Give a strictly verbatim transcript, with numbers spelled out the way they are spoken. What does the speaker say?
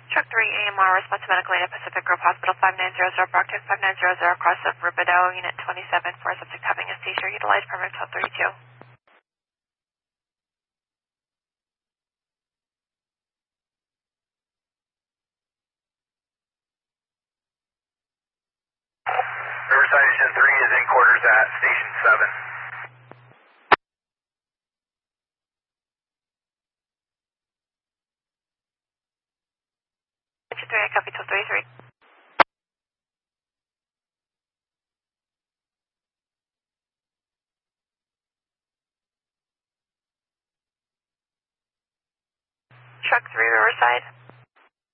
Truck three, A M R, response to medical aid at Pacific Grove Hospital, five nine zero zero, Brockton, five nine zero zero, across of Ribideau, Unit twenty-seven, for a subject having a seizure, utilize permit twelve thirty-two. Riverside Agent three is in quarters at Station seven. Agent three, I copy twelve thirty-three. Truck three, Riverside.